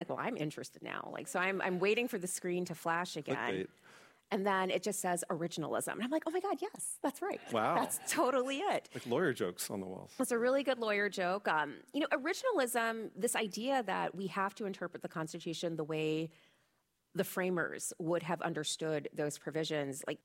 well, I'm interested now. Like, so I'm waiting for the screen to flash again. Clickbait. And then it just says originalism. And I'm like, oh my God, yes, that's right. Wow. That's totally it. Like lawyer jokes on the walls. It's a really good lawyer joke. Originalism, this idea that we have to interpret the Constitution the way the framers would have understood those provisions, like,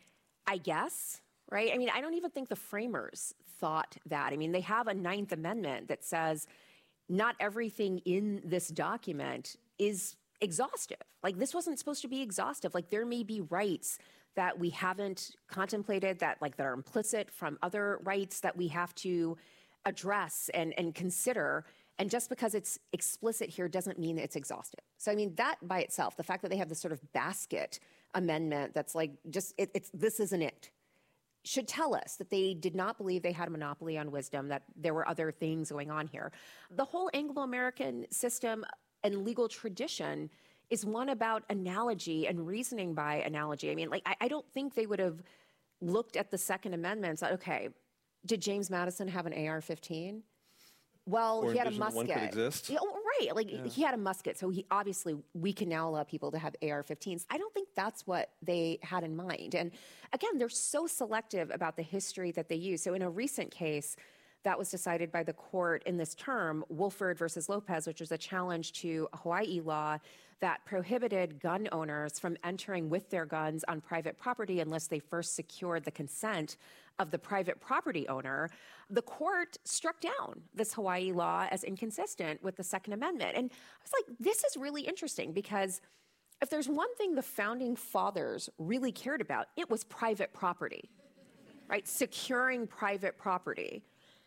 I guess, right? I mean, I don't even think the framers thought that. I mean, they have a Ninth Amendment that says not everything in this document is exhaustive. Like, this wasn't supposed to be exhaustive. Like, there may be rights that we haven't contemplated that are implicit from other rights that we have to address and consider. And just because it's explicit here doesn't mean that it's exhaustive. So, I mean, that by itself, the fact that they have this sort of basket amendment that's like, this isn't it, should tell us that they did not believe they had a monopoly on wisdom, that there were other things going on here. The whole Anglo-American system and legal tradition is one about analogy and reasoning by analogy. I mean, I don't think they would have looked at the Second Amendment and said, okay, did James Madison have an AR-15? Well, or he had a musket. One could exist. Yeah, right. He had a musket, so we can now allow people to have AR-15s. I don't think that's what they had in mind. And again, they're so selective about the history that they use. So in a recent case that was decided by the court in this term, Wolford versus Lopez, which was a challenge to a Hawaii law that prohibited gun owners from entering with their guns on private property unless they first secured the consent of the private property owner, the court struck down this Hawaii law as inconsistent with the Second Amendment. And I was like, this is really interesting, because if there's one thing the founding fathers really cared about, it was private property, right? Securing private property.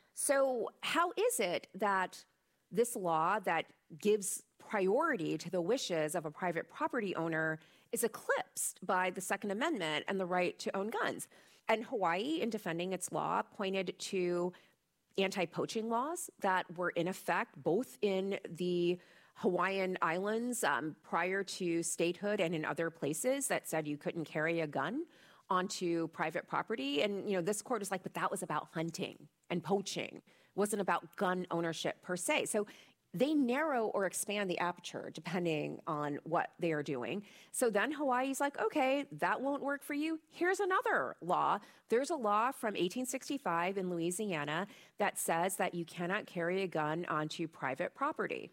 So how is it that this law that gives priority to the wishes of a private property owner is eclipsed by the Second Amendment and the right to own guns? And Hawaii, in defending its law, pointed to anti-poaching laws that were in effect both in the Hawaiian Islands prior to statehood and in other places that said you couldn't carry a gun onto private property. And, this court is like, but that was about hunting and poaching. It wasn't about gun ownership per se. So they narrow or expand the aperture depending on what they are doing. So then Hawaii's like, okay, that won't work for you. Here's another law. There's a law from 1865 in Louisiana that says that you cannot carry a gun onto private property.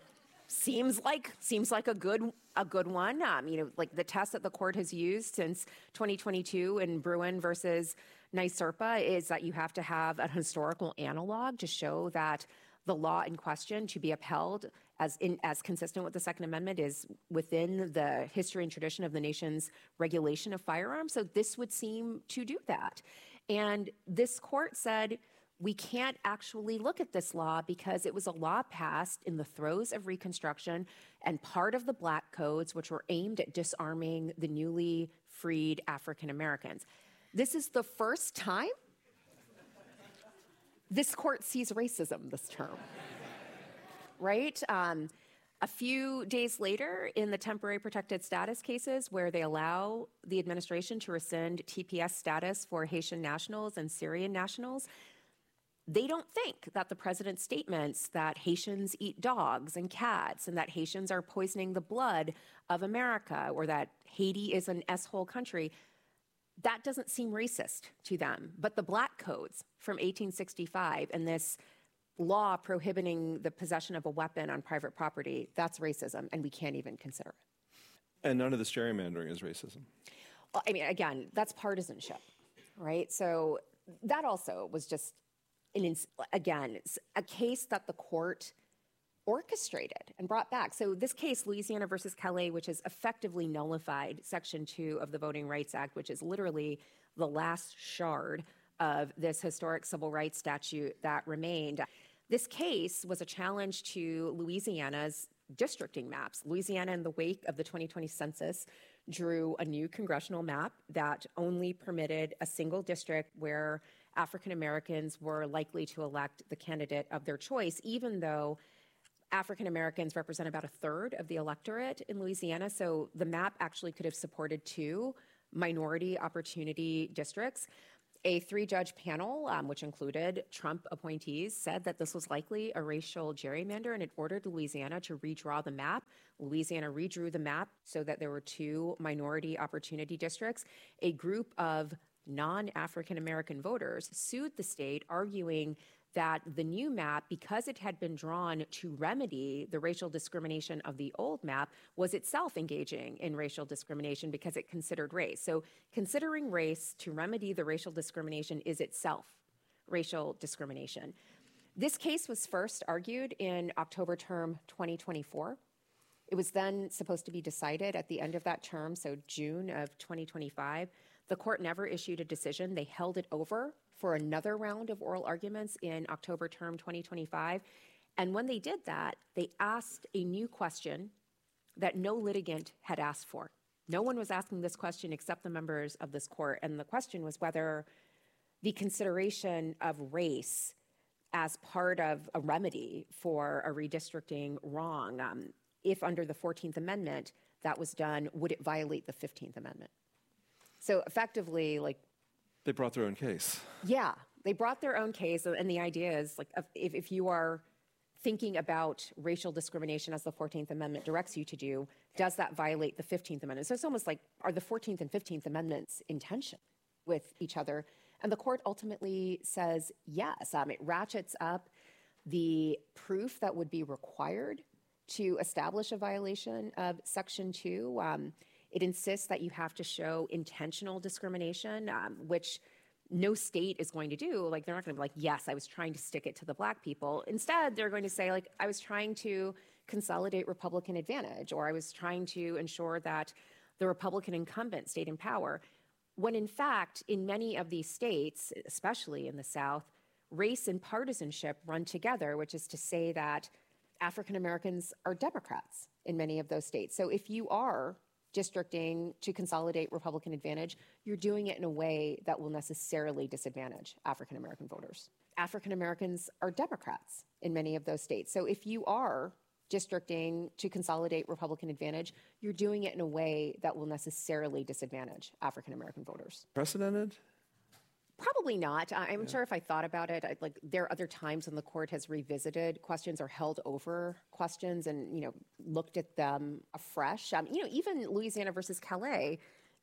Seems like a good one. Like the test that the court has used since 2022 in Bruin versus NYSERPA is that you have to have a historical analog to show that the law in question to be upheld as consistent with the Second Amendment is within the history and tradition of the nation's regulation of firearms. So this would seem to do that. And this court said, we can't actually look at this law because it was a law passed in the throes of Reconstruction and part of the Black Codes, which were aimed at disarming the newly freed African Americans. This is the first time this court sees racism this term, right? A few days later, in the temporary protected status cases where they allow the administration to rescind TPS status for Haitian nationals and Syrian nationals, they don't think that the president's statements that Haitians eat dogs and cats and that Haitians are poisoning the blood of America or that Haiti is an S-hole country, that doesn't seem racist to them. But the Black Codes from 1865 and this law prohibiting the possession of a weapon on private property, that's racism, and we can't even consider it. And none of this gerrymandering is racism. Well, I mean, again, that's partisanship, right? So that also was just a case that the court orchestrated and brought back. So this case, Louisiana versus Calais, which has effectively nullified Section 2 of the Voting Rights Act, which is literally the last shard of this historic civil rights statute that remained. This case was a challenge to Louisiana's districting maps. Louisiana, in the wake of the 2020 census, drew a new congressional map that only permitted a single district where African Americans were likely to elect the candidate of their choice, even though African Americans represent about a third of the electorate in Louisiana. So the map actually could have supported 2 minority opportunity districts. A three-judge panel, which included Trump appointees, said that this was likely a racial gerrymander, and it ordered Louisiana to redraw the map. Louisiana redrew the map so that there were two minority opportunity districts. A group of non-African American voters sued the state, arguing that the new map, because it had been drawn to remedy the racial discrimination of the old map, was itself engaging in racial discrimination because it considered race. So considering race to remedy the racial discrimination is itself racial discrimination. This case was first argued in October term 2024. It was then supposed to be decided at the end of that term, so June of 2025. The court never issued a decision. They held it over for another round of oral arguments in October term 2025. And when they did that, they asked a new question that no litigant had asked for. No one was asking this question except the members of this court. And the question was whether the consideration of race as part of a remedy for a redistricting wrong, if under the 14th Amendment that was done, would it violate the 15th Amendment? So effectively, they brought their own case. Yeah, they brought their own case. And the idea is, if you are thinking about racial discrimination as the 14th Amendment directs you to do, does that violate the 15th Amendment? So it's almost like, are the 14th and 15th Amendments in tension with each other? And the court ultimately says yes. It ratchets up the proof that would be required to establish a violation of Section 2. It insists that you have to show intentional discrimination, which no state is going to do. They're not going to be like, yes, I was trying to stick it to the Black people. Instead, they're going to say, I was trying to consolidate Republican advantage, or I was trying to ensure that the Republican incumbent stayed in power. When in fact, in many of these states, especially in the South, race and partisanship run together, which is to say that African Americans are Democrats in many of those states. So if you are districting to consolidate Republican advantage, you're doing it in a way that will necessarily disadvantage African American voters. African Americans are Democrats in many of those states. So if you are districting to consolidate Republican advantage, you're doing it in a way that will necessarily disadvantage African American voters. Precedented? Probably not. I'm sure if I thought about it, there are other times when the court has revisited questions or held over questions and, looked at them afresh. Even Louisiana versus Calais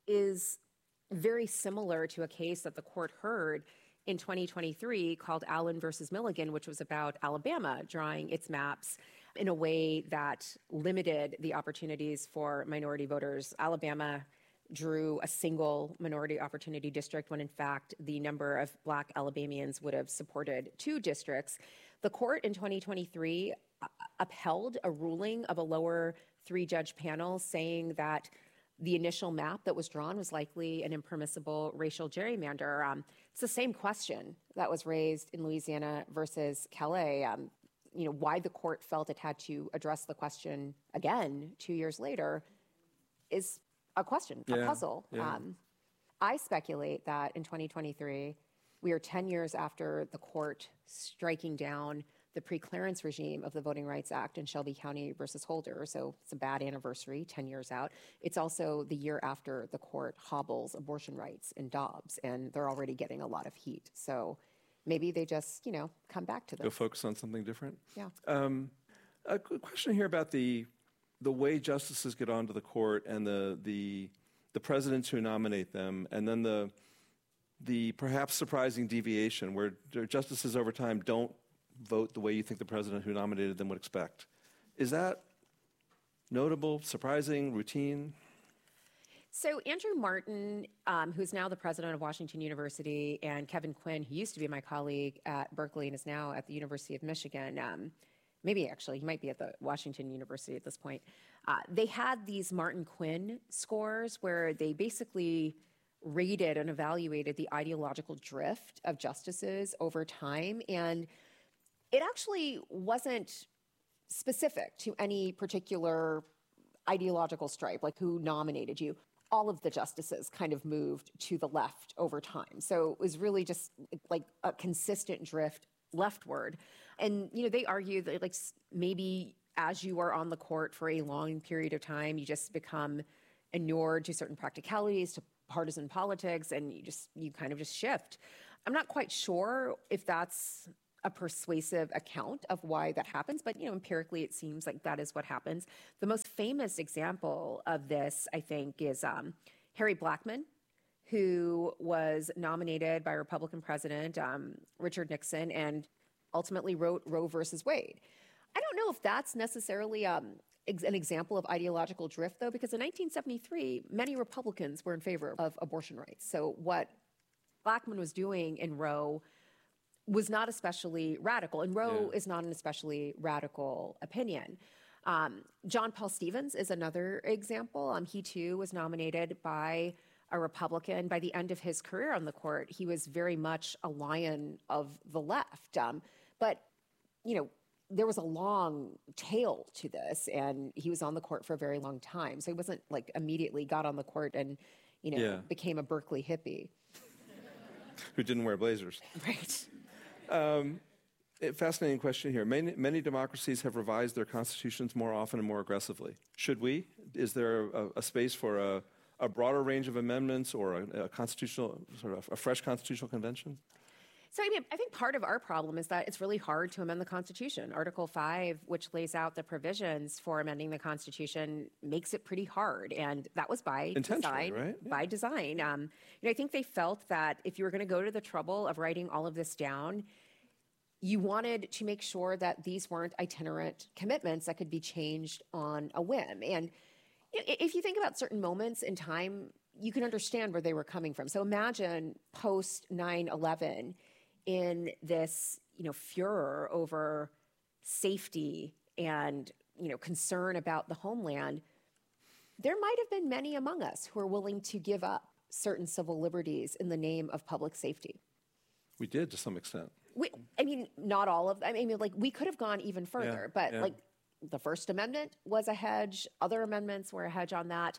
is very similar to a case that the court heard in 2023 called Allen versus Milligan, which was about Alabama drawing its maps in a way that limited the opportunities for minority voters. Alabama drew a single minority opportunity district when in fact the number of Black Alabamians would have supported two districts. The court in 2023 upheld a ruling of a lower three-judge panel saying that the initial map that was drawn was likely an impermissible racial gerrymander. It's the same question that was raised in Louisiana versus Calais. Why the court felt it had to address the question again 2 years later is a question, a puzzle. Yeah. I speculate that in 2023, we are 10 years after the court striking down the preclearance regime of the Voting Rights Act in Shelby County versus Holder. So it's a bad anniversary, 10 years out. It's also the year after the court hobbles abortion rights in Dobbs, and they're already getting a lot of heat. So maybe they just, come back to this. Go focus on something different? Yeah. A question here about the way justices get onto the court and the presidents who nominate them, and then the perhaps surprising deviation where justices over time don't vote the way you think the president who nominated them would expect. Is that notable, surprising, routine? So Andrew Martin, who's now the president of Washington University, and Kevin Quinn, who used to be my colleague at Berkeley and is now at the University of Michigan, maybe actually he might be at the Washington University at this point, they had these Martin Quinn scores where they basically rated and evaluated the ideological drift of justices over time. And it actually wasn't specific to any particular ideological stripe, like who nominated you. All of the justices kind of moved to the left over time. So it was really just like a consistent drift leftward. And, they argue that maybe as you are on the court for a long period of time, you just become inured to certain practicalities, to partisan politics, and you kind of just shift. I'm not quite sure if that's a persuasive account of why that happens, but empirically it seems like that is what happens. The most famous example of this, I think, is Harry Blackmun, who was nominated by Republican President Richard Nixon and ultimately wrote Roe versus Wade. I don't know if that's necessarily an example of ideological drift, though, because in 1973, many Republicans were in favor of abortion rights. So what Blackmun was doing in Roe was not especially radical, and Roe is not an especially radical opinion. John Paul Stevens is another example. He too was nominated by a Republican. By the end of his career on the court, he was very much a lion of the left. But there was a long tail to this, and he was on the court for a very long time. So he wasn't like immediately got on the court and became a Berkeley hippie. Who didn't wear blazers. Right. Fascinating question here. Many democracies have revised their constitutions more often and more aggressively. Should we? Is there a space for a broader range of amendments or a constitutional, sort of a fresh constitutional convention? So, I think part of our problem is that it's really hard to amend the Constitution. Article 5, which lays out the provisions for amending the Constitution, makes it pretty hard. And that was by design. Right? Yeah. By design. I think they felt that if you were going to go to the trouble of writing all of this down, you wanted to make sure that these weren't itinerant commitments that could be changed on a whim. And if you think about certain moments in time, you can understand where they were coming from. So imagine post 9/11 in this, furor over safety and, concern about the homeland. There might have been many among us who are willing to give up certain civil liberties in the name of public safety. We did to some extent. Not all of them. We could have gone even further, but the First Amendment was a hedge. Other amendments were a hedge on that.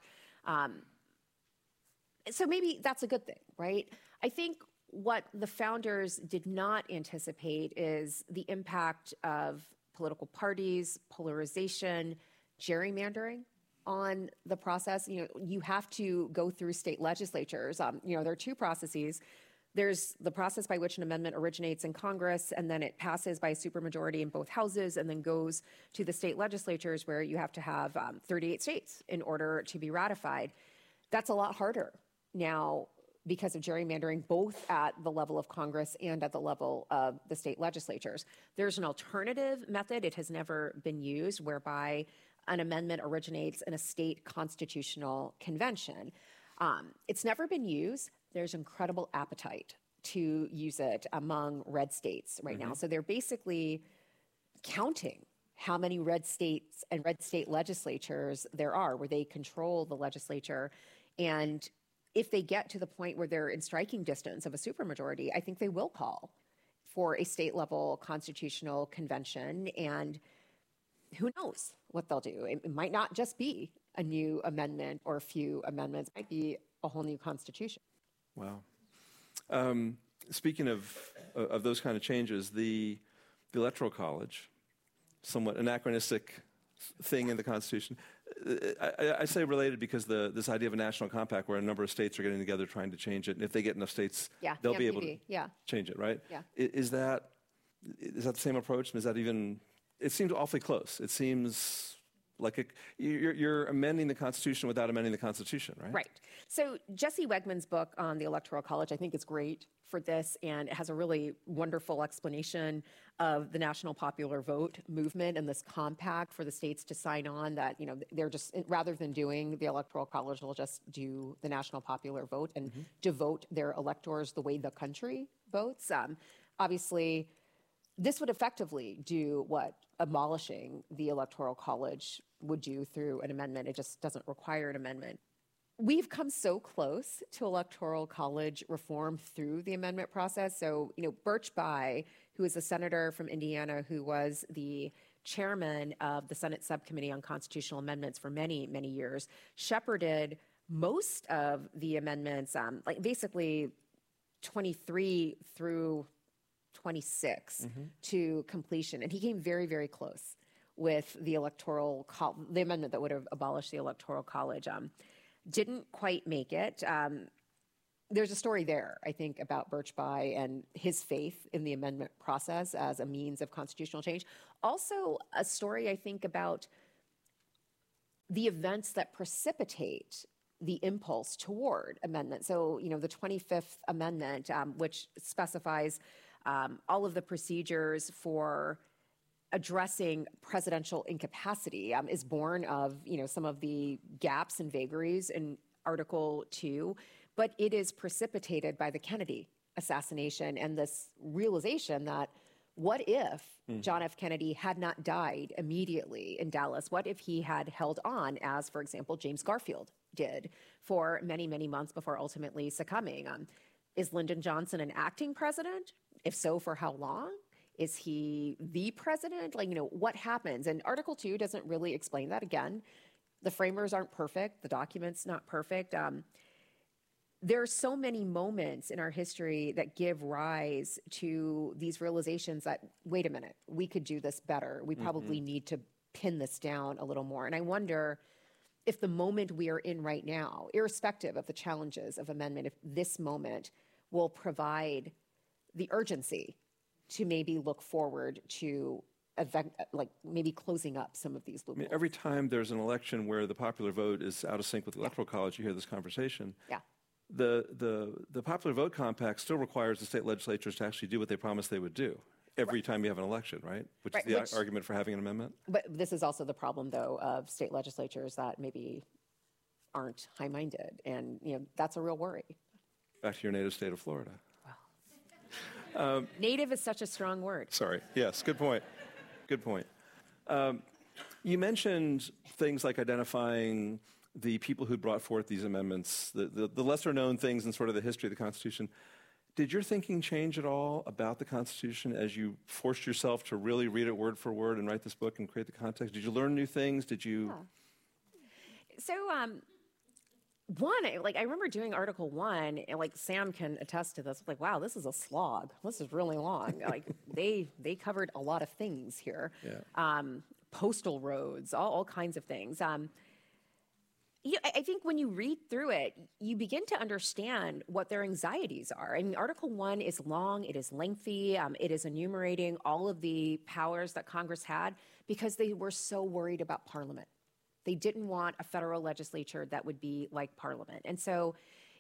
So maybe that's a good thing, right? I think what the founders did not anticipate is the impact of political parties, polarization, gerrymandering on the process. You have to go through state legislatures. There are two processes. There's the process by which an amendment originates in Congress, and then it passes by a supermajority in both houses, and then goes to the state legislatures where you have to have 38 states in order to be ratified. That's a lot harder now because of gerrymandering, both at the level of Congress and at the level of the state legislatures. There's an alternative method. It has never been used, whereby an amendment originates in a state constitutional convention. It's never been used. There's incredible appetite to use it among red states right now. So they're basically counting how many red states and red state legislatures there are where they control the legislature. And if they get to the point where they're in striking distance of a supermajority, I think they will call for a state level constitutional convention. And who knows what they'll do? It might not just be a new amendment or a few amendments. It might be a whole new constitution. Wow. Speaking of those kind of changes, the Electoral College, somewhat anachronistic thing in the Constitution. I say related because this idea of a national compact where a number of states are getting together trying to change it, and if they get enough states, they'll be able to change it, right? Yeah. Is that the same approach? Is that even? It seems awfully close. It seems like you're amending the Constitution without amending the Constitution, right? Right. So Jesse Wegman's book on the Electoral College, I think, is great for this, and it has a really wonderful explanation of the national popular vote movement and this compact for the states to sign on that, they're just, rather than doing the Electoral College, they'll just do the national popular vote and devote their electors the way the country votes. Obviously, this would effectively do what abolishing the Electoral College would do through an amendment. It just doesn't require an amendment. We've come so close to Electoral College reform through the amendment process. So, Birch Bayh, who is a senator from Indiana who was the chairman of the Senate Subcommittee on Constitutional Amendments for many, many years, shepherded most of the amendments, basically 23 through 26 to completion. And he came very, very close with the the amendment that would have abolished the Electoral College. Didn't quite make it. there's a story there, I think, about Birch Bayh and his faith in the amendment process as a means of constitutional change. Also, a story, I think, about the events that precipitate the impulse toward amendment. So, the 25th Amendment, which specifies all of the procedures for addressing presidential incapacity, is born of, some of the gaps and vagaries in Article 2, but it is precipitated by the Kennedy assassination and this realization that what if John F. Kennedy had not died immediately in Dallas? What if he had held on, as, for example, James Garfield did for many, many months before ultimately succumbing? Is Lyndon Johnson an acting president? If so, for how long? Is he the president? What happens? And Article 2 doesn't really explain that. Again, the framers aren't perfect. The document's not perfect. There are so many moments in our history that give rise to these realizations that, wait a minute, we could do this better. We probably need to pin this down a little more. And I wonder if the moment we are in right now, irrespective of the challenges of amendment, if this moment will provide the urgency to maybe look forward to maybe closing up some of these loopholes. Every time there's an election where the popular vote is out of sync with the Electoral College, you hear this conversation. Yeah. The popular vote compact still requires the state legislatures to actually do what they promised they would do every time you have an election, right? Which is the argument for having an amendment. But this is also the problem, though, of state legislatures that maybe aren't high-minded, and that's a real worry. Back to your native state of Florida. Wow. Native is such a strong word. Sorry. Yes. Good point. Good point. You mentioned things like identifying the people who brought forth these amendments, the lesser-known things in sort of the history of the Constitution. Did your thinking change at all about the Constitution as you forced yourself to really read it word for word and write this book and create the context? Did you learn new things? Did you? Yeah. So, I remember doing Article 1, and Sam can attest to this. Wow, this is a slog. This is really long. They covered a lot of things here. Yeah. Postal roads, all kinds of things. I think when you read through it, you begin to understand what their anxieties are. I mean, Article 1 is long, it is lengthy, it is enumerating all of the powers that Congress had because they were so worried about Parliament. They didn't want a federal legislature that would be like Parliament. And so,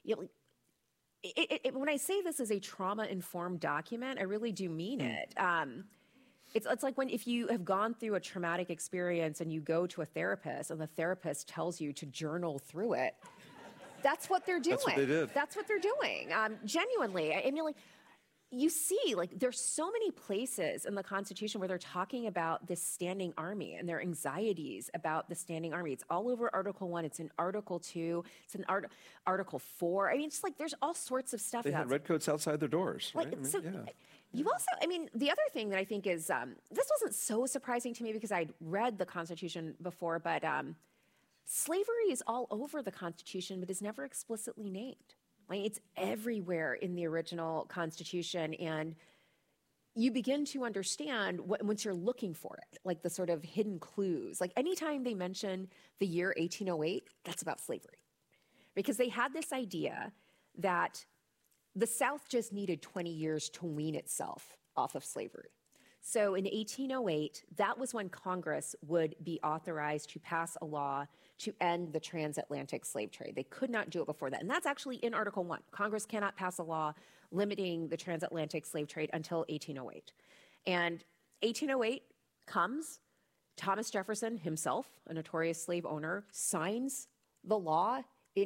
when I say this is a trauma-informed document, I really do mean it. It's like if you have gone through a traumatic experience and you go to a therapist and the therapist tells you to journal through it. That's what they're doing. That's what they did. That's what they're doing. Genuinely. I mean, you see, there's so many places in the Constitution where they're talking about this standing army and their anxieties about the standing army. It's all over Article 1. It's in Article 2. It's in Article 4. I mean, it's there's all sorts of stuff. They had redcoats outside their doors, right? You also, the other thing that I think is, this wasn't so surprising to me because I'd read the Constitution before, but slavery is all over the Constitution, but is never explicitly named. It's everywhere in the original Constitution, and you begin to understand once you're looking for it, the sort of hidden clues. Anytime they mention the year 1808, that's about slavery. Because they had this idea that the South just needed 20 years to wean itself off of slavery. So in 1808, that was when Congress would be authorized to pass a law to end the transatlantic slave trade. They could not do it before that. And that's actually in Article 1. Congress cannot pass a law limiting the transatlantic slave trade until 1808. And 1808 comes, Thomas Jefferson himself, a notorious slave owner, signs the law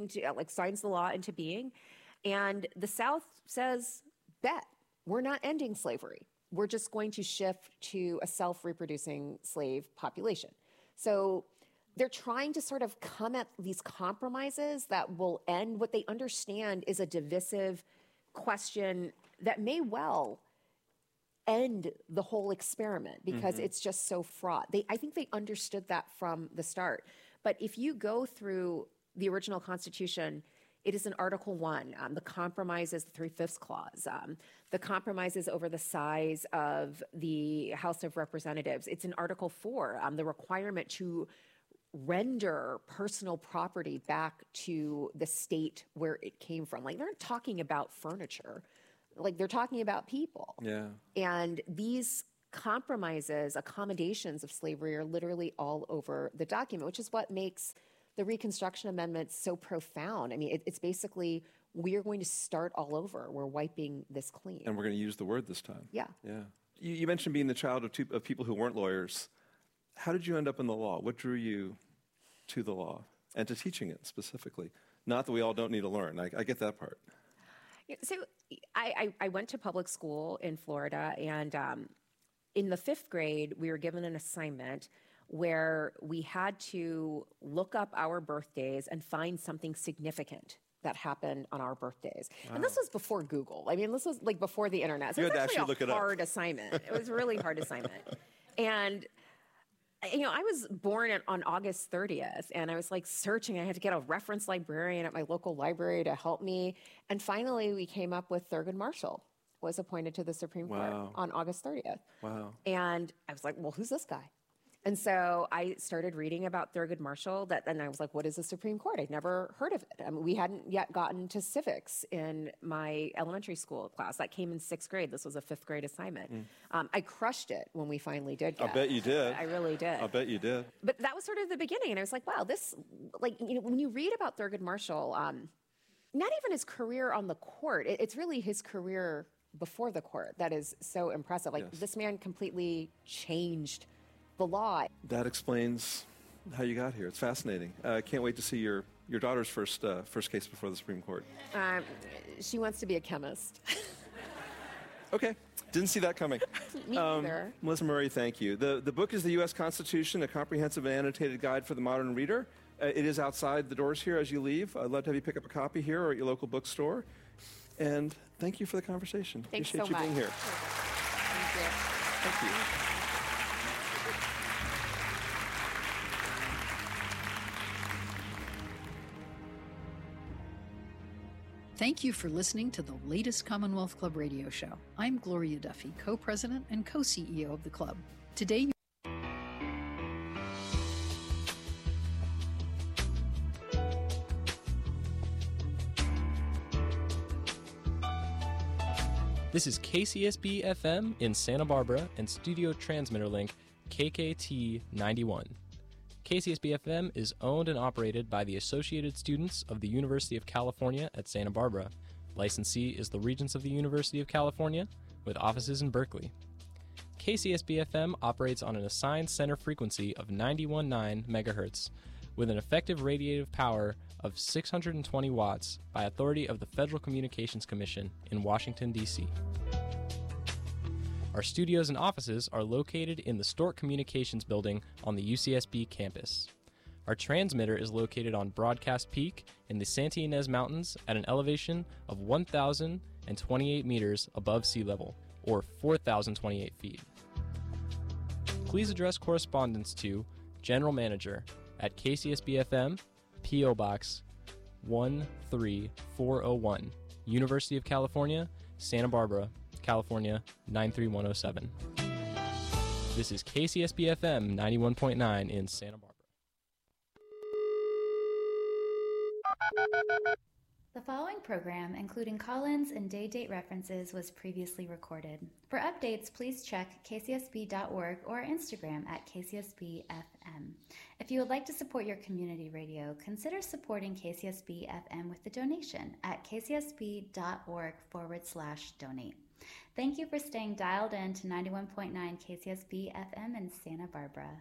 into being. And the South says, bet, we're not ending slavery. We're just going to shift to a self-reproducing slave population. So they're trying to sort of come at these compromises that will end what they understand is a divisive question that may well end the whole experiment because it's just so fraught. I think they understood that from the start. But if you go through the original Constitution, it is in Article 1, the compromises, the 3/5 clause, the compromises over the size of the House of Representatives. It's in Article 4, the requirement to render personal property back to the state where it came from. Like, they're not talking about furniture, like they're talking about people. Yeah. And these compromises, accommodations of slavery are literally all over the document, which is what makes the Reconstruction Amendment so profound. I mean, it's basically, we're going to start all over. We're wiping this clean. And we're going to use the word this time. Yeah. Yeah. You mentioned being the child of people who weren't lawyers. How did you end up in the law? What drew you to the law and to teaching it specifically? Not that we all don't need to learn. I get that part. So I went to public school in Florida, and in the 5th grade, we were given an assignment where we had to look up our birthdays and find something significant that happened on our birthdays. Wow. And this was before Google. I mean, this was like before the internet. So you it was had to actually look a it up. hard assignment. It was a really hard assignment. And I was born on August 30th, and I was like searching. I had to get a reference librarian at my local library to help me. And finally, we came up with Thurgood Marshall was appointed to the Supreme Court on August 30th. Wow. And I was like, well, who's this guy? And so I started reading about Thurgood Marshall, and I was like, what is the Supreme Court? I'd never heard of it. I mean, we hadn't yet gotten to civics in my elementary school class. That came in 6th grade. This was a 5th grade assignment. I crushed it when we finally did get it. I bet you did. I really did. I bet you did. But that was sort of the beginning. And I was like, wow, this, when you read about Thurgood Marshall, not even his career on the court, it's really his career before the court that is so impressive. Like, this man completely changed the law. That explains how you got here. It's fascinating. I can't wait to see your daughter's first case before the Supreme Court. She wants to be a chemist. Okay. Didn't see that coming. Me neither. Melissa Murray, thank you. The book is The U.S. Constitution, a comprehensive and annotated guide for the modern reader. It is outside the doors here as you leave. I'd love to have you pick up a copy here or at your local bookstore. And thank you for the conversation. Thanks Appreciate so much. you being here. Thank you. Thank you. Thank you for listening to the latest Commonwealth Club radio show. I'm Gloria Duffy, co-president and co-CEO of the club. Today, This is KCSB FM in Santa Barbara and studio transmitter link KKT 91. KCSB FM is owned and operated by the Associated Students of the University of California at Santa Barbara. Licensee is the Regents of the University of California, with offices in Berkeley. KCSB FM operates on an assigned center frequency of 91.9 MHz, with an effective radiative power of 620 watts by authority of the Federal Communications Commission in Washington, D.C. Our studios and offices are located in the Stork Communications Building on the UCSB campus. Our transmitter is located on Broadcast Peak in the Santa Ynez Mountains at an elevation of 1,028 meters above sea level, or 4,028 feet. Please address correspondence to General Manager at KCSB-FM, P.O. Box 13401, University of California, Santa Barbara, California 93107. This is KCSB-FM 91.9 in Santa Barbara. The following program, including call-ins and day-date references, was previously recorded. For updates, please check kcsb.org or Instagram at kcsb.fm. If you would like to support your community radio, consider supporting KCSB-FM with a donation at kcsb.org/donate. Thank you for staying dialed in to 91.9 KCSB-FM in Santa Barbara.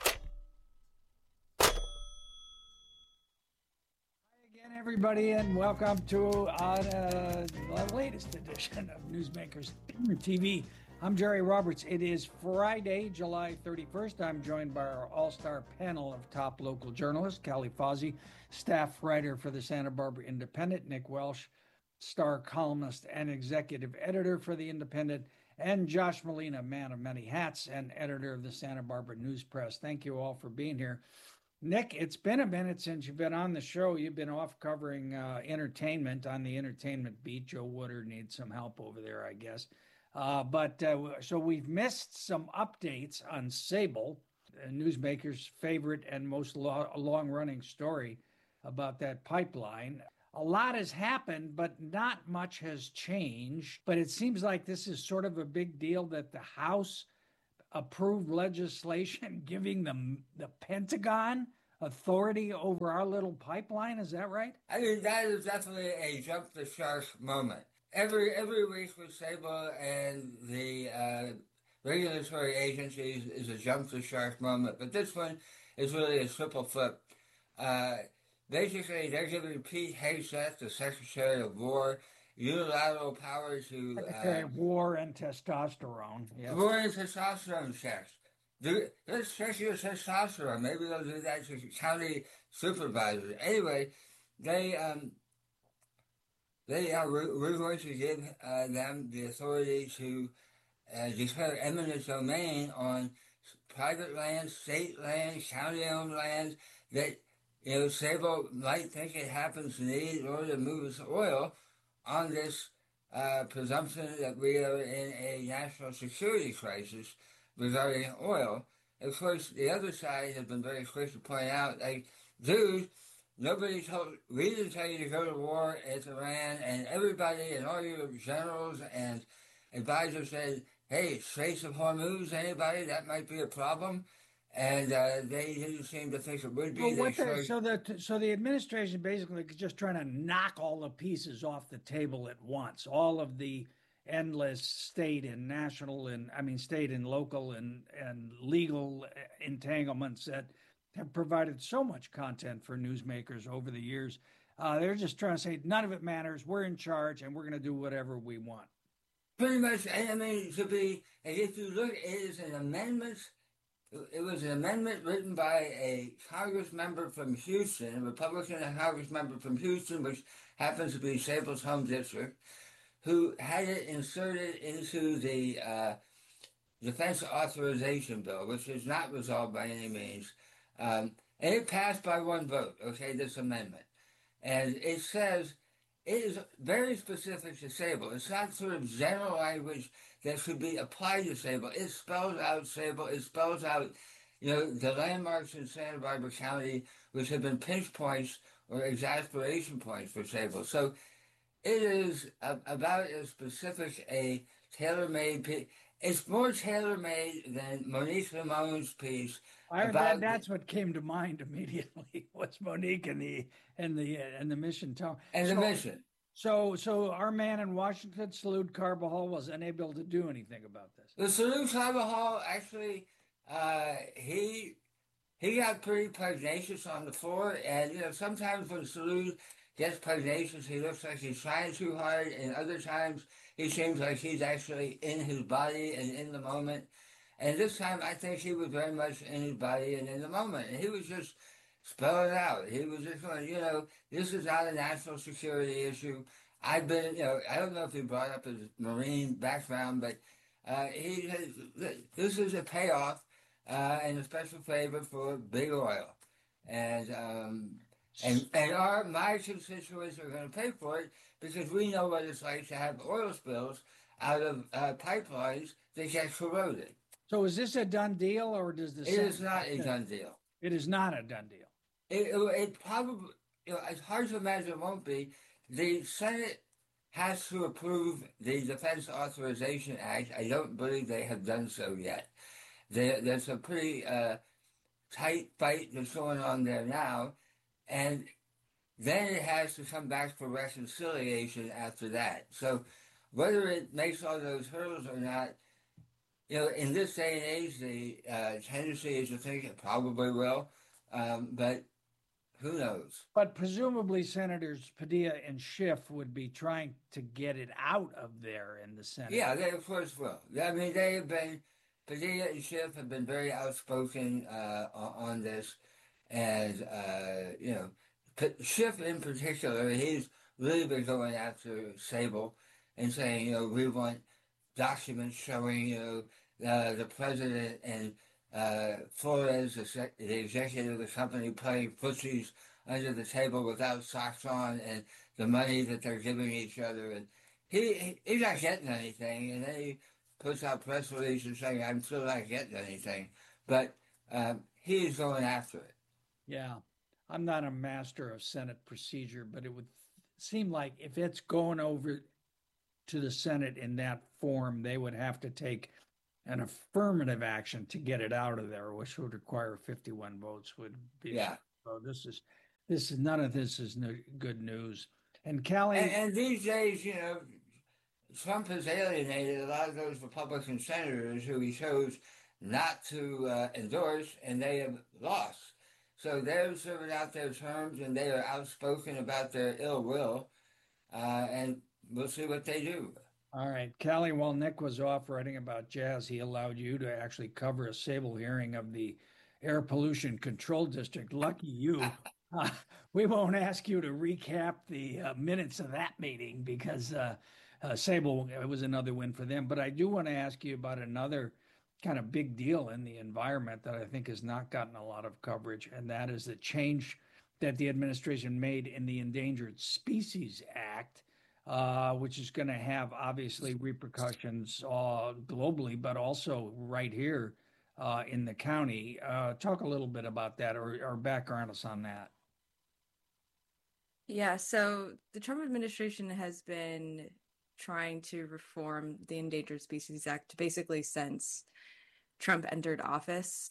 Everybody, and welcome to the latest edition of Newsmakers TV. I'm Jerry Roberts. It is Friday, July 31st. I'm joined by our all-star panel of top local journalists: Callie Fozzie, staff writer for the Santa Barbara Independent; Nick Welsh, star columnist and executive editor for the Independent; and Josh Molina, man of many hats and editor of the Santa Barbara News Press. Thank you all for being here. Nick, it's been a minute since you've been on the show. You've been off covering entertainment on the entertainment beat. Joe Woodard needs some help over there, I guess. So we've missed some updates on Sable. newsmakers' favorite and most long-running story about that pipeline. A lot has happened, but not much has changed. But it seems like this is sort of a big deal that the House approved legislation giving the Pentagon authority over our little pipeline. Is that right? I mean, that is definitely a jump the shark moment. Every week with Sable and the regulatory agencies is a jump the shark moment, but this one is really a triple flip. Basically, they're giving Pete Hegseth, the Secretary of War, unilateral power to war and testosterone. Yes. War and testosterone checks. Let's check your testosterone. Maybe they'll do that to county supervisors. Anyway, we're going to give them the authority to declare eminent domain on private land, state land, county-owned land that, Sable might think it happens to need in order to move its oil on this presumption that we are in a national security crisis regarding oil. Of course, the other side has been very quick to point out, like, dude, we didn't tell you to go to war at Iran, and everybody and all your generals and advisors said, hey, Straits of Hormuz, anybody, that might be a problem. And they didn't seem to think it would be. So the administration basically is just trying to knock all the pieces off the table at once. All of the endless state and local and legal entanglements that have provided so much content for newsmakers over the years. They're just trying to say none of it matters. We're in charge, and we're going to do whatever we want. Pretty much. I mean, if you look, it is an amendment. It was an amendment written by a Congress member from Houston, a Republican Congress member from Houston, which happens to be Sable's home district, who had it inserted into the Defense Authorization Bill, which is not resolved by any means. And it passed by one vote, this amendment. And it says, it is very specific to Sable. It's not sort of general language that should be applied to Sable. It spells out Sable. It spells out, the landmarks in Santa Barbara County, which have been pinch points or exasperation points for Sable. So it is about as specific a tailor-made. It's more tailor-made than Monique Simone's piece. That's what came to mind immediately was Monique and the mission. The mission. So our man in Washington, Salud Carbajal, was unable to do anything about this. The Salud Carbajal actually, he got pretty pugnacious on the floor, and sometimes when Salud gets pugnacious, he looks like he's trying too hard, and other times he seems like he's actually in his body and in the moment. And this time, I think he was very much in his body and in the moment. And he was just spelling it out. He was just going, this is not a national security issue. I've been, I don't know if he brought up his Marine background, but this is a payoff and a special favor for big oil. And my constituents are going to pay for it because we know what it's like to have oil spills out of pipelines that get corroded. So is this a done deal, or does the It is not a done deal. It is not a done deal. It probably, it's hard to imagine it won't be. The Senate has to approve the Defense Authorization Act. I don't believe they have done so yet. There's a pretty tight fight that's going on there now, and then it has to come back for reconciliation after that. So whether it makes all those hurdles or not, in this day and age, the tendency is to think it probably will, but who knows? But presumably Senators Padilla and Schiff would be trying to get it out of there in the Senate. Yeah, they of course will. I mean, Padilla and Schiff have been very outspoken on this, and, Schiff in particular, he's really been going after Sable and saying, we want documents showing, the president and Flores, the executive of the company, playing footsies under the table without socks on, and the money that they're giving each other. And he's not getting anything, and then he puts out press releases saying, I'm still not getting anything. But he is going after it. Yeah. I'm not a master of Senate procedure, but it would seem like if it's going over to the Senate in that form, they would have to take an affirmative action to get it out of there, which would require 51 votes. Would be Yeah. So this is none of this is good news. And Callie, And these days, you know, Trump has alienated a lot of those Republican senators who he chose not to endorse, and they have lost. So they're serving out their terms, and they are outspoken about their ill will, and we'll see what they do. All right, Callie, while Nick was off writing about jazz, he allowed you to actually cover a Sable hearing of the Air Pollution Control District. Lucky you. We won't ask you to recap the minutes of that meeting because Sable, it was another win for them. But I do want to ask you about another kind of big deal in the environment that I think has not gotten a lot of coverage, and that is the change that the administration made in the Endangered Species Act, which is going to have obviously repercussions globally, but also right here in the county. Talk a little bit about that or background us on that. Yeah, so the Trump administration has been trying to reform the Endangered Species Act basically since Trump entered office.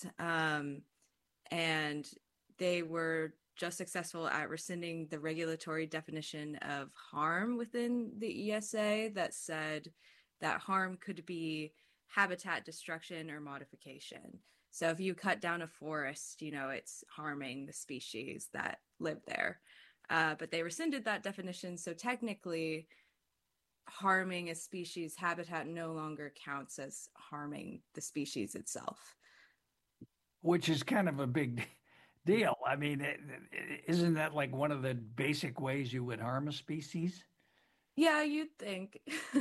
And they were just successful at rescinding the regulatory definition of harm within the ESA that said that harm could be habitat destruction or modification. So if you cut down a forest, you know, it's harming the species that live there. But they rescinded that definition. So technically, harming a species habitat no longer counts as harming the species itself. Which is kind of a big deal. I mean, isn't that like one of the basic ways you would harm a species? Yeah, you'd think.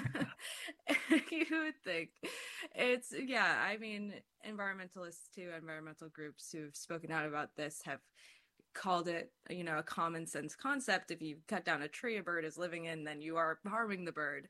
You would think. It's, yeah, I mean, environmentalists too, environmental groups who've spoken out about this have called it, you know, a common sense concept. If you cut down a tree a bird is living in, then you are harming the bird.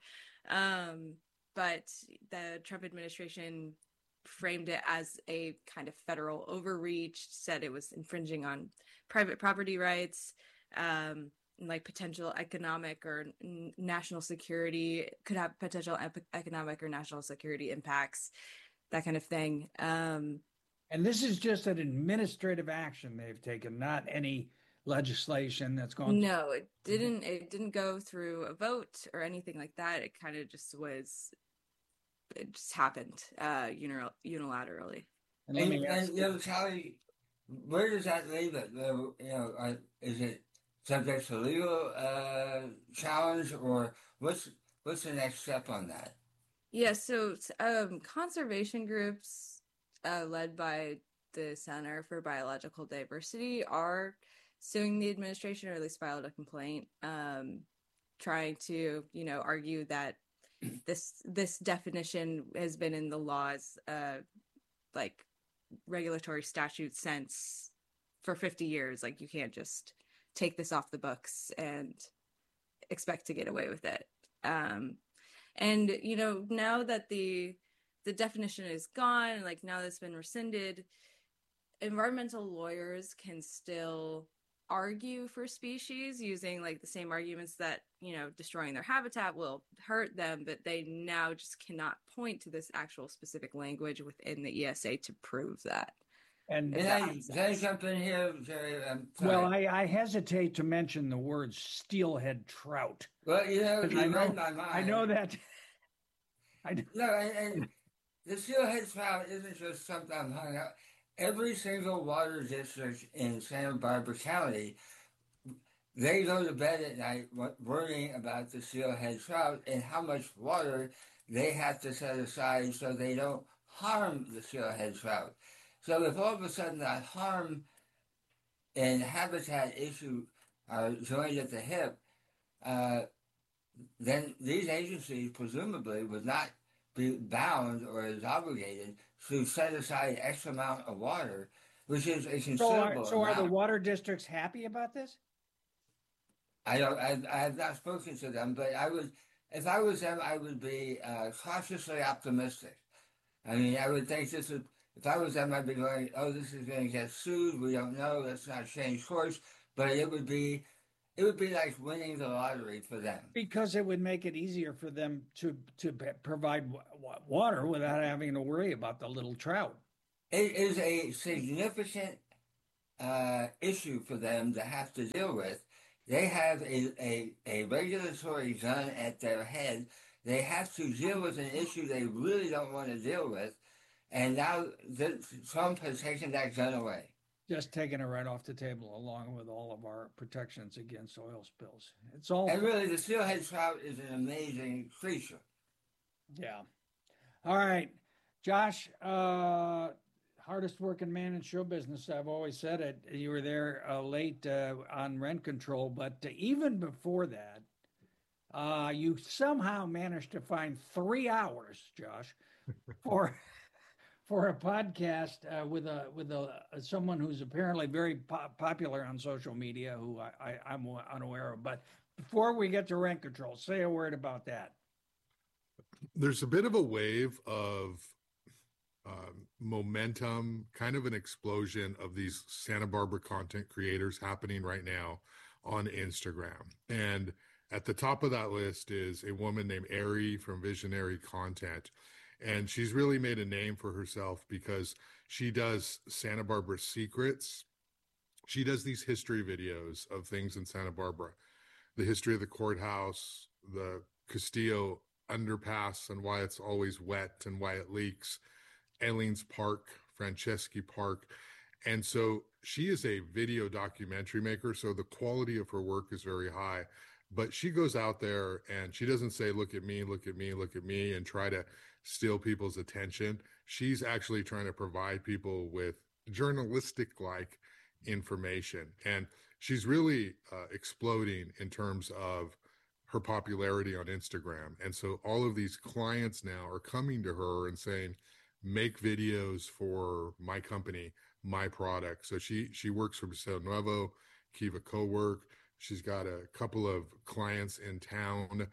But the Trump administration framed it as a kind of federal overreach, said it was infringing on private property rights, like potential economic or national security, could have potential economic or national security impacts, that kind of thing. And this is just an administrative action they've taken, not any legislation that's gone. No, it didn't. It didn't go through a vote or anything like that. It kind of just was. It just happened unilaterally. And you know, Callie, where does that leave it? You know, is it subject to legal challenge, or what's the next step on that? Yeah, so conservation groups led by the Center for Biological Diversity are suing the administration, or at least filed a complaint, trying to, you know, argue that this definition has been in the laws, like regulatory statute since for 50 years. Like, you can't just take this off the books and expect to get away with it. And, you know, now that the definition is gone, like now that's been rescinded, environmental lawyers can still argue for species using like the same arguments that, you know, destroying their habitat will hurt them, but they now just cannot point to this actual specific language within the ESA to prove that. And can I jump in here, Jerry? Well, I hesitate to mention the word steelhead trout. Well, you know, you read my mind. I know that. No, and the steelhead trout isn't just something I'm hung out. Every single water district in Santa Barbara County, they go to bed at night worrying about the steelhead trout and how much water they have to set aside so they don't harm the steelhead trout. So if all of a sudden that harm and habitat issue are joined at the hip, then these agencies presumably would not be bound or is obligated to set aside X amount of water, which is a considerable So amount. are the water districts happy about this? I have not spoken to them, but I would, if I was them, I would be cautiously optimistic. I mean, I would think this would If I was them, I'd be going, oh, this is going to get sued. We don't know. Let's not change course. But it would be like winning the lottery for them. Because it would make it easier for them to provide water without having to worry about the little trout. It is a significant issue for them to have to deal with. They have a regulatory gun at their head. They have to deal with an issue they really don't want to deal with. And now Trump has taken that gun away. Just taking it right off the table, along with all of our protections against oil spills. It's all. And really, the steelhead trout is an amazing creature. Yeah. All right, Josh, hardest working man in show business. I've always said it. You were there late on Rent Control, but even before that, you somehow managed to find 3 hours, Josh, for a podcast with someone who's apparently very popular on social media, who I'm unaware of. But before we get to Rent Control, say a word about that. There's a bit of a wave of momentum, kind of an explosion of these Santa Barbara content creators happening right now on Instagram. And at the top of that list is a woman named Ari from Visionary Content. And she's really made a name for herself because she does Santa Barbara secrets. She does these history videos of things in Santa Barbara, the history of the courthouse, the Castillo underpass and why it's always wet and why it leaks, Eileen's Park, Franceschi Park. And so she is a video documentary maker. So the quality of her work is very high. But she goes out there and she doesn't say, look at me, look at me, look at me, and try to steal people's attention. She's actually trying to provide people with journalistic-like information. And she's really exploding in terms of her popularity on Instagram. And so all of these clients now are coming to her and saying, make videos for my company, my product. So she works for Paseo Nuevo, Kiva Cowork. She's got a couple of clients in town,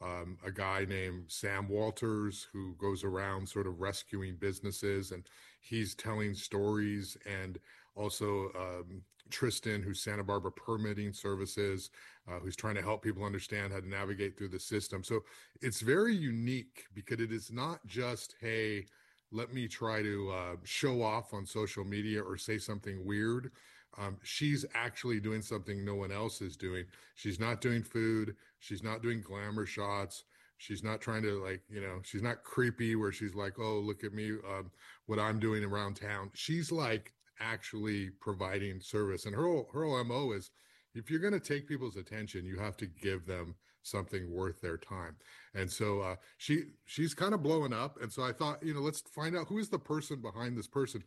a guy named Sam Walters, who goes around sort of rescuing businesses, and he's telling stories, and also Tristan, who's Santa Barbara Permitting Services, who's trying to help people understand how to navigate through the system. So it's very unique because it is not just, hey, let me try to show off on social media or say something weird. She's actually doing something no one else is doing. She's not doing food. She's not doing glamour shots. She's not trying to she's not creepy where she's like, oh, look at me, what I'm doing around town. She's like actually providing service. And her whole MO is, if you're going to take people's attention, you have to give them something worth their time. And so she's kind of blowing up. And so I thought, let's find out who is the person behind this person.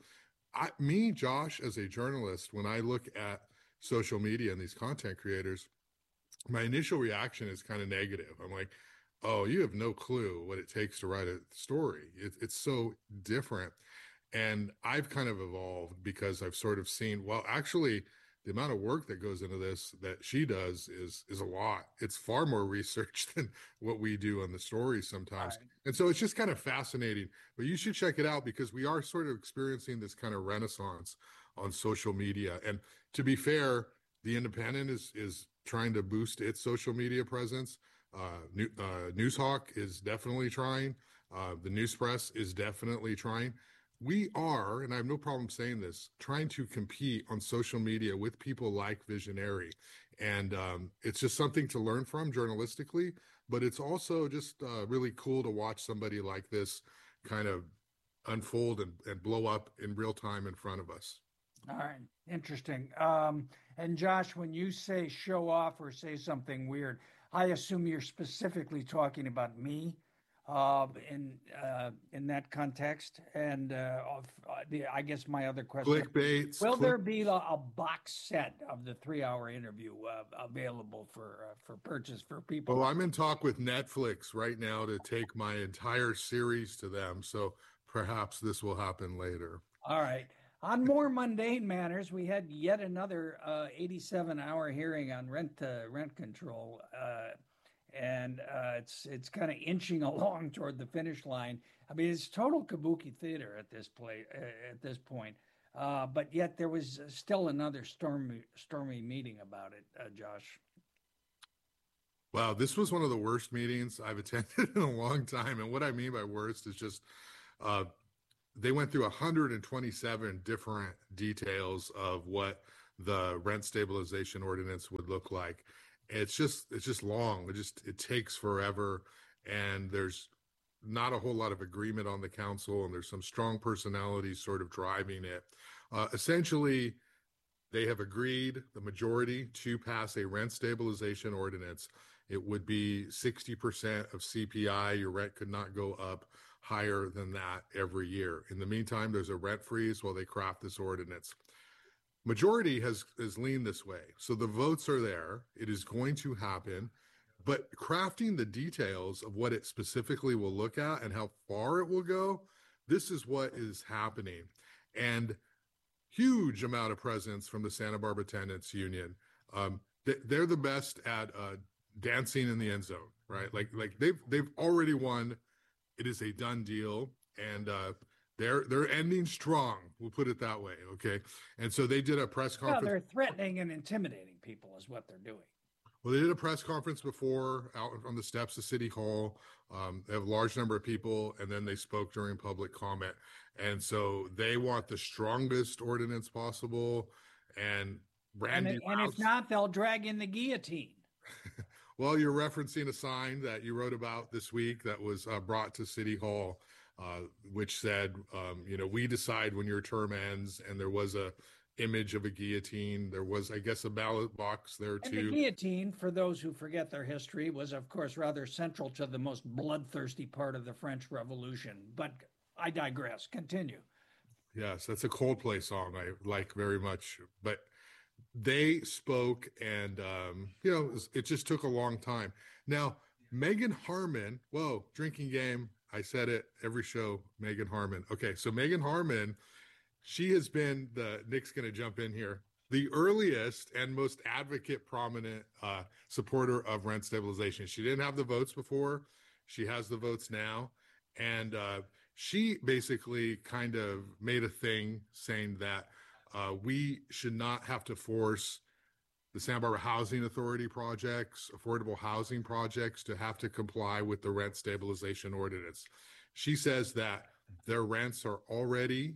Josh, as a journalist, when I look at social media and these content creators, my initial reaction is kind of negative. I'm like, oh, you have no clue what it takes to write a story. It's so different. And I've kind of evolved because I've sort of seen, well, actually, the amount of work that goes into this that she does is a lot. It's far more research than what we do on the stories sometimes. Right. And so it's just kind of fascinating. But you should check it out because we are sort of experiencing this kind of renaissance on social media. And to be fair, The Independent is trying to boost its social media presence. Newshawk is definitely trying. The News Press is definitely trying. We are, and I have no problem saying this, trying to compete on social media with people like Visionary. And it's just something to learn from journalistically, but it's also just really cool to watch somebody like this kind of unfold and blow up in real time in front of us. All right. Interesting. And Josh, when you say show off or say something weird, I assume you're specifically talking about me. In that context, and I guess my other question: clickbait. Will there be a box set of the 3-hour interview available for purchase for people? Oh, I'm in talk with Netflix right now to take my entire series to them. So perhaps this will happen later. All right. On more mundane matters, we had yet another 87-hour hearing on rent control. and it's kind of inching along toward the finish line. I mean, it's total kabuki theater at this point. But yet there was still another stormy meeting about it, Josh. Wow, this was one of the worst meetings I've attended in a long time. And what I mean by worst is just they went through 127 different details of what the rent stabilization ordinance would look like. It's just long. It takes forever, and there's not a whole lot of agreement on the council, and there's some strong personalities sort of driving it. Essentially, they have agreed, the majority, to pass a rent stabilization ordinance. It would be 60% of CPI. Your rent could not go up higher than that every year. In the meantime, there's a rent freeze while they craft this ordinance. Majority has leaned this way. So the votes are there. It is going to happen. But crafting the details of what it specifically will look at and how far it will go, this is what is happening. And huge amount of presence from the Santa Barbara Tenants Union. They're the best at dancing in the end zone, right? Like they've already won. It is a done deal, and they're ending strong. We'll put it that way, okay? And so they did a press conference. Well, they're threatening and intimidating people, is what they're doing. Well, they did a press conference before out on the steps of City Hall. They have a large number of people, and then they spoke during public comment. And so they want the strongest ordinance possible. And Randy and if not, they'll drag in the guillotine. Well, you're referencing a sign that you wrote about this week that was brought to City Hall, which said, we decide when your term ends. And there was a image of a guillotine. There was, I guess, a ballot box there too. And the guillotine, for those who forget their history, was of course rather central to the most bloodthirsty part of the French Revolution. But I digress. Continue. Yes, that's a Coldplay song I like very much. But they spoke, and it just took a long time. Now, Megan Harmon, drinking game. I said it every show. Megan Harmon. Okay, so Megan Harmon. She has been Nick's going to jump in here, the earliest and most prominent supporter of rent stabilization. She didn't have the votes before. She has the votes now. And she basically kind of made a thing saying that we should not have to force the Santa Barbara Housing Authority projects, affordable housing projects, to have to comply with the rent stabilization ordinance. She says that their rents are already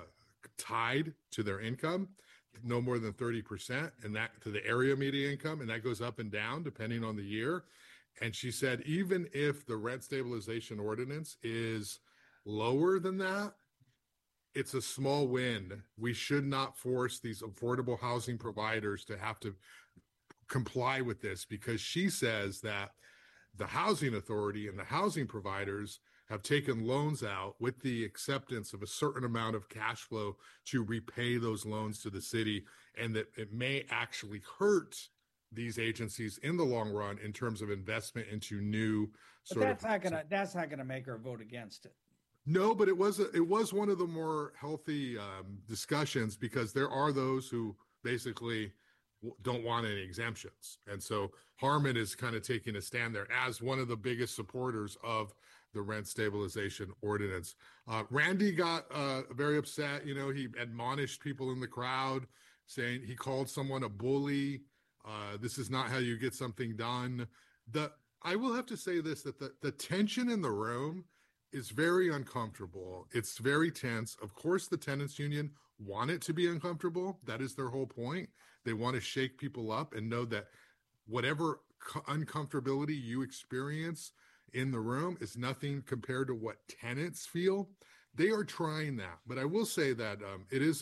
tied to their income, no more than 30%, and that to the area median income, and that goes up and down depending on the year. And she said, even if the rent stabilization ordinance is lower than that, it's a small win. We should not force these affordable housing providers to have to comply with this, because she says that the housing authority and the housing providers have taken loans out with the acceptance of a certain amount of cash flow to repay those loans to the city, and that it may actually hurt these agencies in the long run in terms of investment into new that's not gonna make her vote against it. No, but it was one of the more healthy discussions, because there are those who basically don't want any exemptions, and so Harmon is kind of taking a stand there as one of the biggest supporters of the rent stabilization ordinance. Randy got very upset. He admonished people in the crowd, saying he called someone a bully. This is not how you get something done. I will have to say this, that the tension in the room is very uncomfortable. It's very tense. Of course, the tenants union want it to be uncomfortable. That is their whole point. They want to shake people up and know that whatever uncomfortability you experience in the room is nothing compared to what tenants feel. They are trying that. But I will say that it is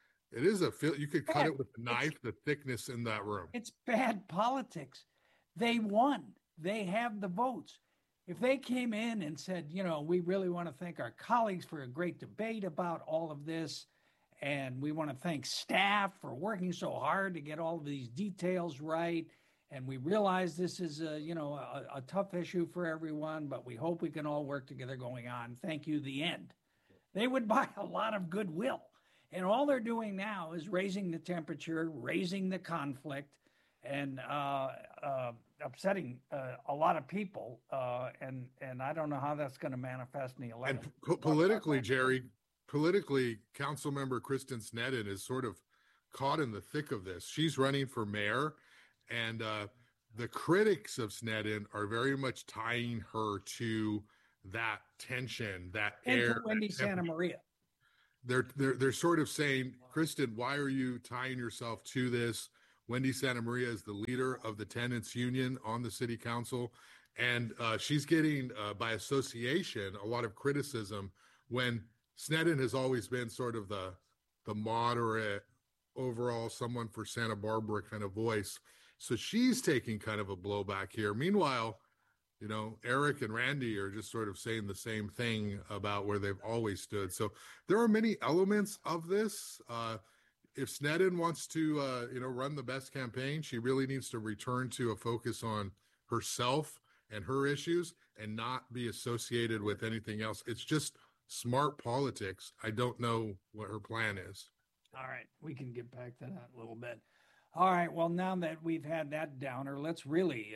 a feel. You could cut it with a knife, the thickness in that room. It's bad politics. They won. They have the votes. If they came in and said, we really want to thank our colleagues for a great debate about all of this, and we want to thank staff for working so hard to get all of these details right, and we realize this is a tough issue for everyone, but we hope we can all work together going on. Thank you, the end. They would buy a lot of goodwill. And all they're doing now is raising the temperature, raising the conflict, and upsetting a lot of people. And I don't know how that's going to manifest in the election. And politically, Jerry, Councilmember Kristen Sneddon is sort of caught in the thick of this. She's running for mayor, and the critics of Sneddon are very much tying her to that tension, that and air. To Wendy Santa Maria. They're sort of saying, Kristen, why are you tying yourself to this? Wendy Santa Maria is the leader of the tenants union on the city council, and she's getting, by association, a lot of criticism when Sneddon has always been sort of the moderate, overall, someone for Santa Barbara kind of voice. So she's taking kind of a blowback here. Meanwhile, Eric and Randy are just sort of saying the same thing about where they've always stood. So there are many elements of this. If Sneddon wants to, run the best campaign, she really needs to return to a focus on herself and her issues and not be associated with anything else. It's just smart politics. I don't know what her plan is. All right. We can get back to that a little bit. All right. Well, now that we've had that downer, let's really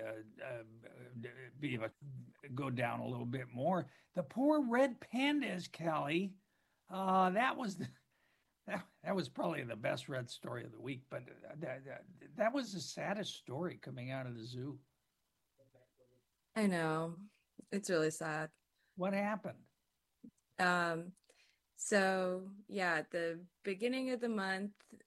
go down a little bit more. The poor red pandas, Kelly. That was probably the best red story of the week, but that was the saddest story coming out of the zoo. I know. It's really sad. What happened? So yeah, at the beginning of the month,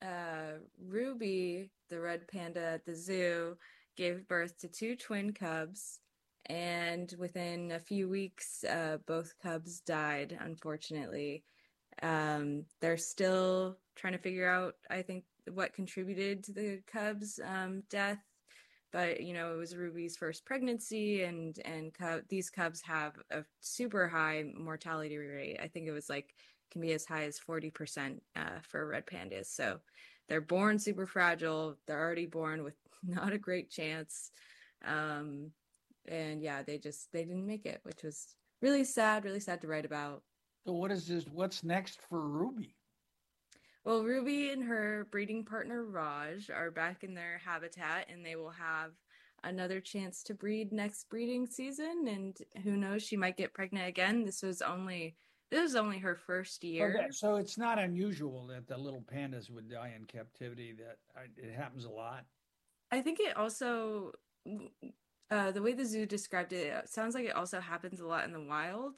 Ruby, the red panda at the zoo, gave birth to 2 twin cubs, and within a few weeks, both cubs died, unfortunately. They're still trying to figure out, I think, what contributed to the cubs' death. But, it was Ruby's first pregnancy, and these cubs have a super high mortality rate. I think it was can be as high as 40% for red pandas. So they're born super fragile. They're already born with not a great chance. And yeah, they didn't make it, which was really sad to write about. So what's next for Ruby? Well, Ruby and her breeding partner Raj are back in their habitat, and they will have another chance to breed next breeding season. And who knows, she might get pregnant again. This was only her first year. Okay, so it's not unusual that the little pandas would die in captivity. It happens a lot. I think it also, the way the zoo described it, it sounds like it also happens a lot in the wild.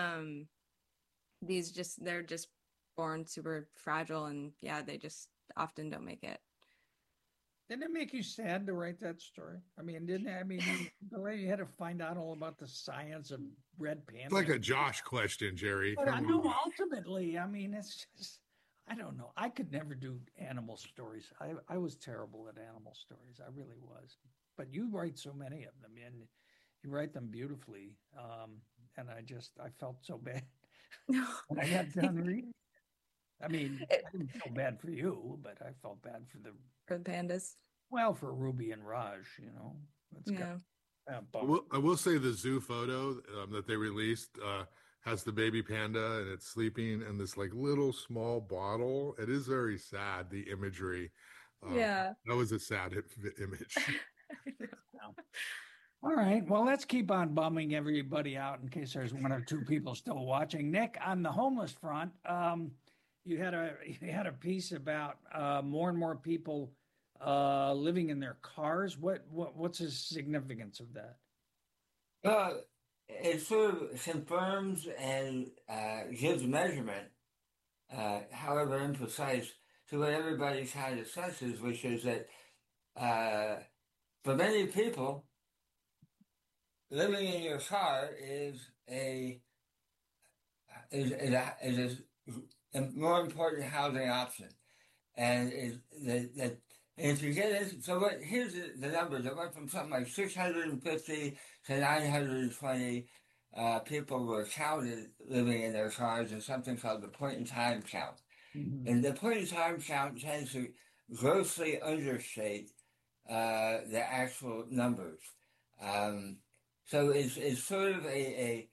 They're just born super fragile, and yeah, they just often don't make it. Didn't it make you sad to write that story? The way you had to find out all about the science of red panda. It's like a Josh question, Jerry. But ultimately, it's just, I don't know. I could never do animal stories. I was terrible at animal stories. I really was. But you write so many of them, and you write them beautifully. And I felt so bad when I got done reading. I didn't feel bad for you, but I felt bad for the pandas. Well, for Ruby and Raj, Yeah. I will say the zoo photo that they released has the baby panda, and it's sleeping in this little small bottle. It is very sad, the imagery. That was a sad image. All right. Well, let's keep on bumming everybody out in case there's 1 or 2 people still watching. Nick, on the homeless front, you had a piece about more and more people living in their cars. What's the significance of that? It sort of confirms and gives measurement, however imprecise, to what everybody kind of senses, which is that for many people, living in your car is a more important housing option, and if you get it, here's the numbers. It went from something like 650 to 920 people were counted living in their cars in something called the point-in-time count. Mm-hmm. And the point-in-time count tends to grossly understate the actual numbers. So it's sort of a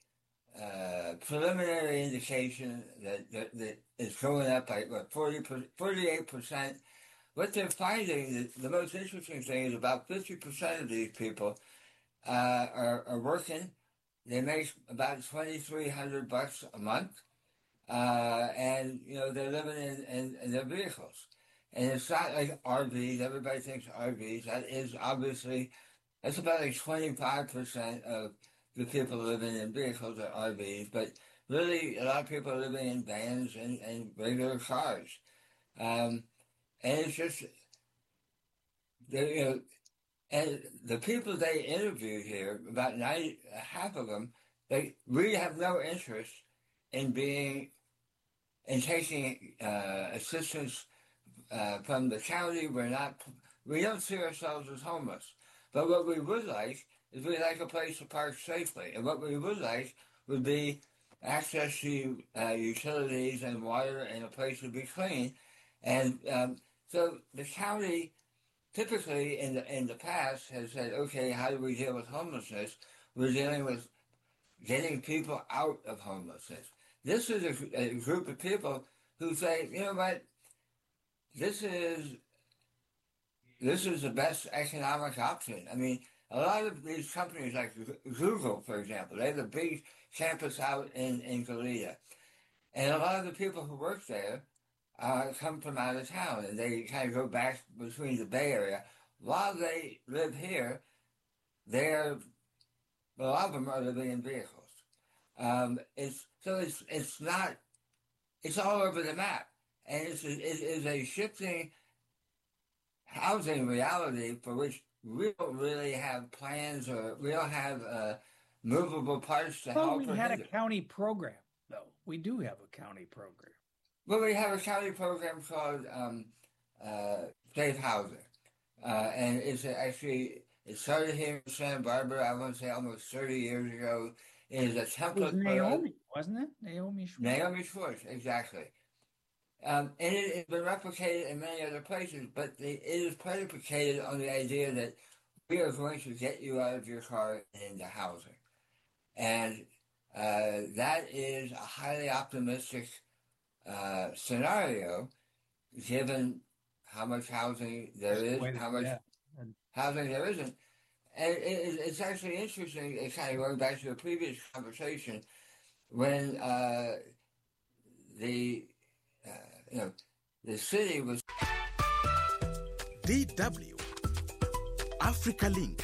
preliminary indication that it's going up by 48% what they're finding, the most interesting thing is about 50% of these people are working. They make about $2,300 a month, and they're living in their vehicles. And it's not like RVs. Everybody thinks RVs. That is obviously, that's about like 25% of the people living in vehicles are RVs. But really, a lot of people are living in vans and regular cars. And it's just, and the people they interviewed here, about half of them, they really have no interest in taking assistance from the county. We don't see ourselves as homeless. But what we would like is we'd like a place to park safely. And what we would like would be access to utilities and water and a place to be clean. And so the county typically in the past has said, okay, how do we deal with homelessness? We're dealing with getting people out of homelessness. This is a group of people who say, you know what, this is the best economic option. I mean, a lot of these companies like Google, for example, they have a big campus out in Goleta. And a lot of the people who work there come from out of town, and they kind of go back between the Bay Area. While they live here, a lot of them are living in vehicles. It's all over the map. And it is a shifting housing reality for which we don't really have plans, or we don't have movable parts to help. We had a county program, though. We do have a county program. Well, we have a county program called Safe Housing. And it started here in Santa Barbara, I want to say almost 30 years ago. It is a template. It was Naomi, wasn't it? Naomi Schwartz. Naomi Schwartz, exactly. And it has been replicated in many other places, but it is predicated on the idea that we are going to get you out of your car and into housing. And that is a highly optimistic scenario, given how much housing there is, how much housing there isn't. And it's actually interesting, it's kind of going back to the previous conversation, when the city was... DW Africa Link.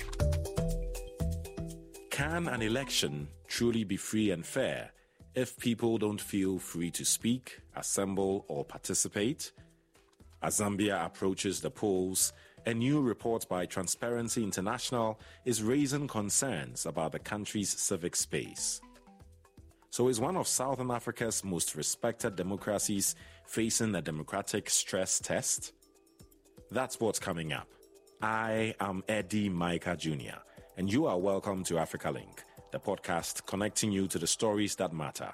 Can an election truly be free and fair if people don't feel free to speak, assemble, or participate? As Zambia approaches the polls, a new report by Transparency International is raising concerns about the country's civic space. So is one of Southern Africa's most respected democracies facing a democratic stress test? That's what's coming up. I am Eddie Micah Jr., and you are welcome to Africa Link, the podcast connecting you to the stories that matter.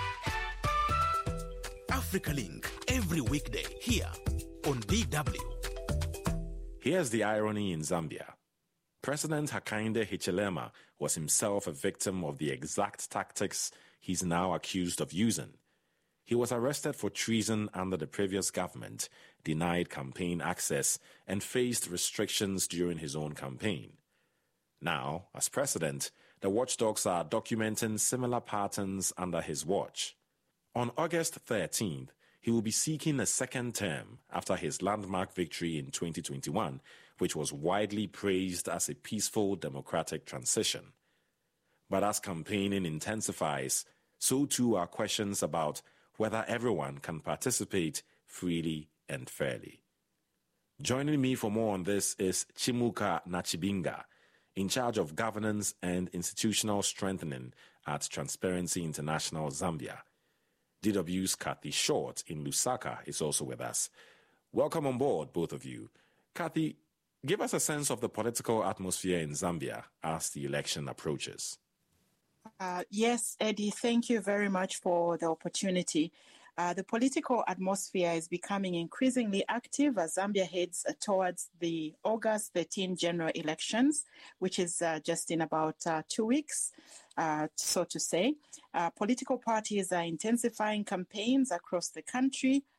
Africa Link, every weekday here on DW. Here's the irony in Zambia. President Hakainde Hichilema was himself a victim of the exact tactics he's now accused of using. He was arrested for treason under the previous government, denied campaign access, and faced restrictions during his own campaign. Now, as president, the watchdogs are documenting similar patterns under his watch. On August 13th, he will be seeking a second term after his landmark victory in 2021, which was widely praised as a peaceful democratic transition. But as campaigning intensifies, so too are questions about whether everyone can participate freely and fairly. Joining me for more on this is Chimuka Nachibinga, in charge of governance and institutional strengthening at Transparency International Zambia. DW's Kathy Short in Lusaka is also with us. Welcome on board, both of you. Kathy, give us a sense of the political atmosphere in Zambia as the election approaches. Yes, Eddie, thank you very much for the opportunity. The political atmosphere is becoming increasingly active as Zambia heads towards the August 13 general elections, which is just in about 2 weeks, so to say. Political parties are intensifying campaigns across the country,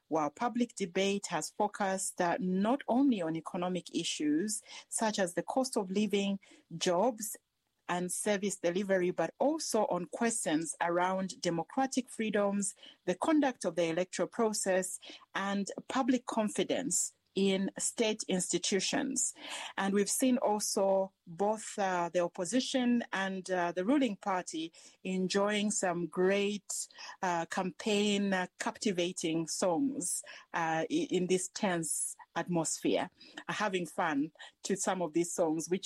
while public debate has focused not only on economic issues such as the cost of living, jobs, and service delivery, but also on questions around democratic freedoms, the conduct of the electoral process, and public confidence in state institutions. And we've seen also both the opposition and the ruling party enjoying some great campaign captivating songs in this tense atmosphere, having fun to some of these songs, which